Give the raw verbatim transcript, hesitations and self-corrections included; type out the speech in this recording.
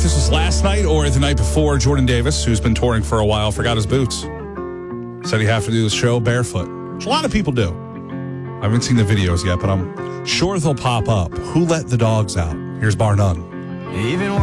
this was last night or the night before. Jordan Davis, who's been touring for a while, forgot his boots. Said he have to do the show barefoot, which a lot of people do. I haven't seen the videos yet, but I'm sure they'll pop up. Who let the dogs out? Here's bar none. Even